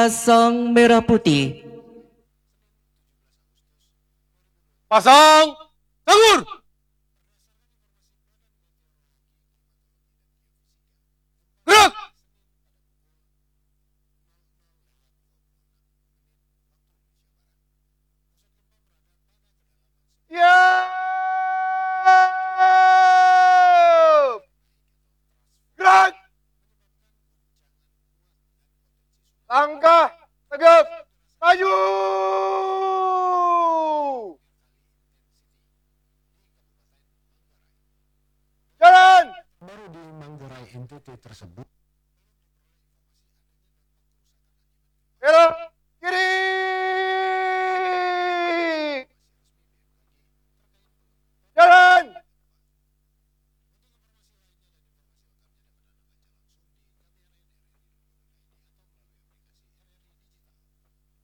Pasang merah putih. Pasang Sangur. Gerak. Siap. Gerak. Langkah tegap. Maju. Jalan. Baru di Manggarai NTT tersebut